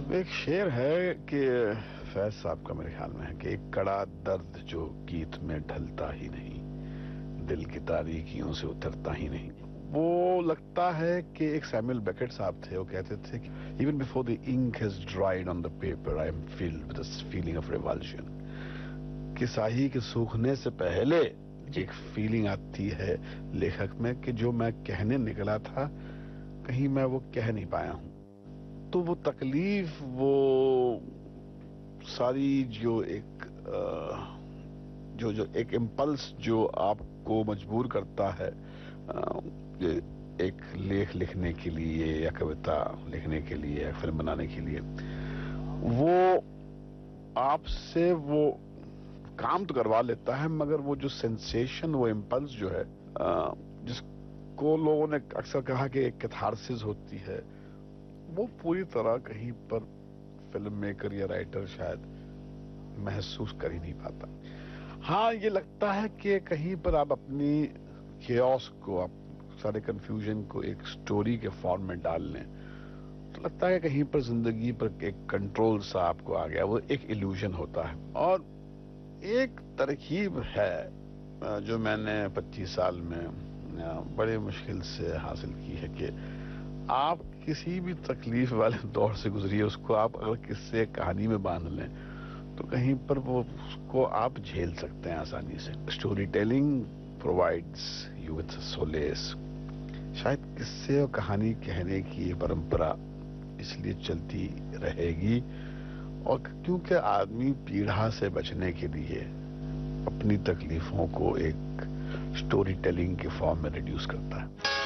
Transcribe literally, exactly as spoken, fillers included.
ایک شعر ہے کہ فیض صاحب کا میرے خیال میں ہے کہ ایک کڑا درد جو گیت میں ڈھلتا ہی نہیں، دل کی تاریکیوں سے اترتا ہی نہیں. وہ لگتا ہے کہ ایک سیموئل بیکٹ صاحب تھے، وہ کہتے تھے کہ even before the ink has dried on the paper I am filled with a feeling of revulsion. کہ ساہی کے سوکھنے سے پہلے ایک فیلنگ آتی ہے لیکھک میں کہ جو میں کہنے نکلا تھا کہیں میں وہ کہہ نہیں پایا ہوں. تو وہ تکلیف، وہ ساری جو ایک جو جو ایک امپلس جو آپ کو مجبور کرتا ہے ایک لیکھ لکھنے کے لیے یا کویتا لکھنے کے لیے یا فلم بنانے کے لیے، وہ آپ سے وہ کام تو کروا لیتا ہے، مگر وہ جو سینسیشن، وہ امپلس جو ہے جس کو لوگوں نے اکثر کہا کہ ایک کیتھارسس ہوتی ہے، وہ پوری طرح کہیں پر فلم میکر یا رائٹر شاید محسوس کر ہی نہیں پاتا. ہاں یہ لگتا ہے کہ کہیں پر آپ اپنی کیوس کو، آپ سارے کنفیوژن کو ایک سٹوری کے فارم میں ڈال لیں تو لگتا ہے کہ کہیں پر زندگی پر ایک کنٹرول سا آپ کو آ گیا. وہ ایک ایلیوژن ہوتا ہے. اور ایک ترکیب ہے جو میں نے پچیس سال میں بڑے مشکل سے حاصل کی ہے کہ آپ کسی بھی تکلیف والے دور سے گزریے، اس کو آپ اگر قصے کہانی میں باندھ لیں تو کہیں پر وہ اس کو آپ جھیل سکتے ہیں آسانی سے. Story telling provides you with solace. شاید قصے اور کہانی کہنے کی پرمپرا اس لیے چلتی رہے گی، اور کیونکہ آدمی پیڑھا سے بچنے کے لیے اپنی تکلیفوں کو ایک اسٹوری ٹیلنگ کے فارم میں ریڈیوس کرتا ہے.